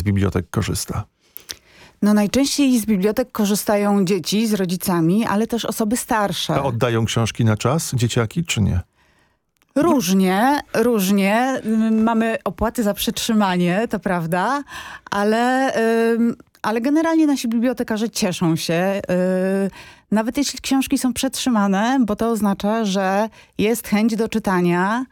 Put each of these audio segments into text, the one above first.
bibliotek korzysta? No najczęściej z bibliotek korzystają dzieci z rodzicami, ale też osoby starsze. A oddają książki na czas dzieciaki, czy nie? Różnie. Mamy opłaty za przetrzymanie, to prawda, ale generalnie nasi bibliotekarze cieszą się. Nawet jeśli książki są przetrzymane, bo to oznacza, że jest chęć do czytania.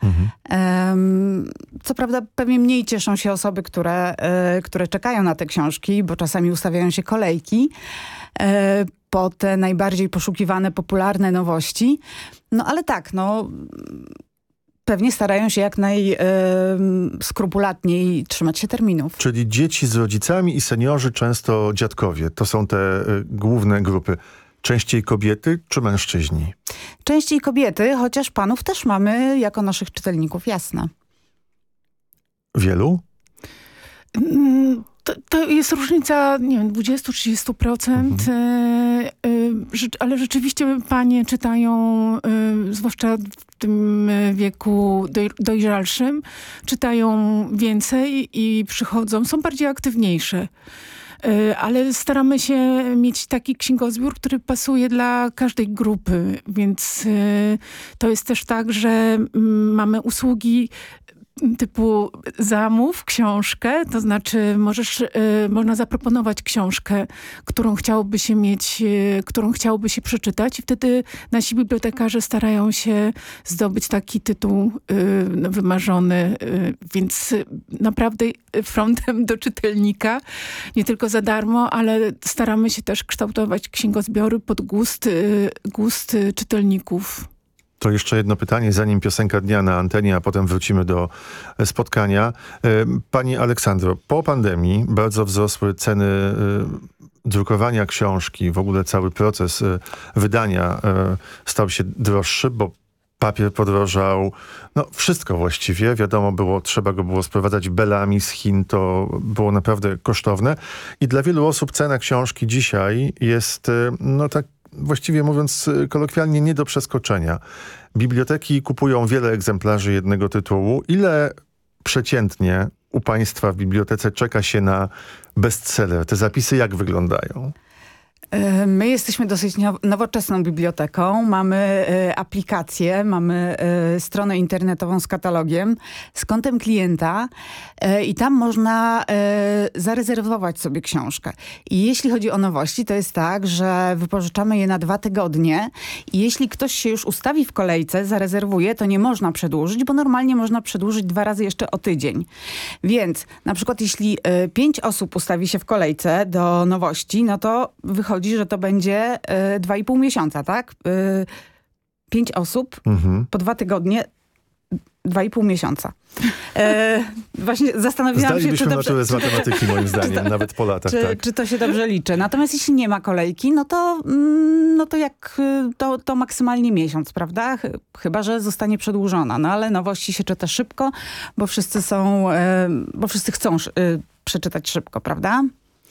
Co prawda pewnie mniej cieszą się osoby, które czekają na te książki, bo czasami ustawiają się kolejki po te najbardziej poszukiwane, popularne nowości. No ale tak, pewnie starają się jak najskrupulatniej trzymać się terminów. Czyli dzieci z rodzicami i seniorzy, często dziadkowie. To są te główne grupy. Częściej kobiety czy mężczyźni? Częściej kobiety, chociaż panów też mamy jako naszych czytelników, jasne. Wielu? To jest różnica, nie wiem, 20-30%, ale rzeczywiście panie czytają, zwłaszcza w tym wieku dojrzalszym, czytają więcej i przychodzą, są bardziej aktywniejsze. Ale staramy się mieć taki księgozbiór, który pasuje dla każdej grupy, więc to jest też tak, że mamy usługi typu zamów książkę, to znaczy można zaproponować książkę, którą chciałoby się mieć, którą chciałoby się przeczytać i wtedy nasi bibliotekarze starają się zdobyć taki tytuł wymarzony, więc naprawdę frontem do czytelnika, nie tylko za darmo, ale staramy się też kształtować księgozbiory pod gust czytelników. To jeszcze jedno pytanie, zanim piosenka dnia na antenie, a potem wrócimy do spotkania. Pani Aleksandro, po pandemii bardzo wzrosły ceny drukowania książki. W ogóle cały proces wydania stał się droższy, bo papier podrożał. No wszystko właściwie. Wiadomo było, trzeba go było sprowadzać belami z Chin. To było naprawdę kosztowne. I dla wielu osób cena książki dzisiaj jest, tak właściwie mówiąc kolokwialnie, nie do przeskoczenia. Biblioteki kupują wiele egzemplarzy jednego tytułu. Ile przeciętnie u państwa w bibliotece czeka się na bestseller? Te zapisy jak wyglądają? My jesteśmy dosyć nowoczesną biblioteką. Mamy aplikację, mamy stronę internetową z katalogiem, z kontem klienta i tam można zarezerwować sobie książkę. I jeśli chodzi o nowości, to jest tak, że wypożyczamy je na 2 tygodnie i jeśli ktoś się już ustawi w kolejce, zarezerwuje, to nie można przedłużyć, bo normalnie można przedłużyć 2 razy jeszcze o tydzień. Więc na przykład jeśli 5 osób ustawi się w kolejce do nowości, no to wychodzi, że to będzie 2,5 miesiąca, tak? 5 osób po 2 tygodnie, 2,5 miesiąca. Właśnie zastanawiałam się, czy maturę z matematyki, moim zdaniem, nawet po latach. Czy to się dobrze liczy. Natomiast jeśli nie ma kolejki, to maksymalnie miesiąc, prawda? Chyba że zostanie przedłużona. No ale nowości się czyta szybko, bo wszyscy chcą przeczytać szybko, prawda?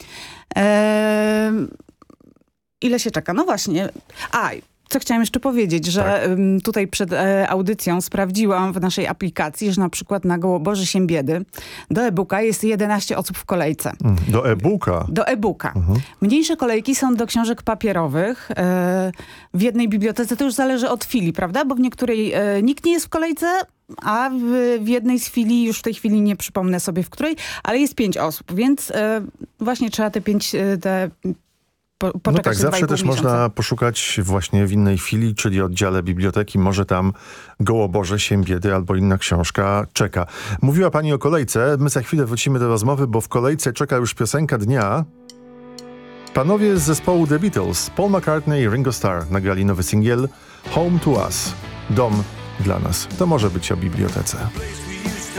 Ile się czeka? No właśnie. Co chciałam jeszcze powiedzieć, że tutaj przed audycją sprawdziłam w naszej aplikacji, że na przykład na Gołoborze Siembiedy do e-booka jest 11 osób w kolejce. Do e-booka? Do e-booka. Mniejsze kolejki są do książek papierowych. W jednej bibliotece to już zależy od filii, prawda? Bo w niektórej nikt nie jest w kolejce, a w jednej z filii, już w tej chwili nie przypomnę sobie w której, ale jest 5 osób, więc właśnie trzeba te no tak, zawsze też można poszukać właśnie w innej filii, czyli oddziale biblioteki. Może tam Gołoborze Siembiedy albo inna książka czeka. Mówiła pani o kolejce. My za chwilę wrócimy do rozmowy, bo w kolejce czeka już piosenka dnia. Panowie z zespołu The Beatles, Paul McCartney i Ringo Starr nagrali nowy singiel Home to Us. Dom dla nas. To może być o bibliotece.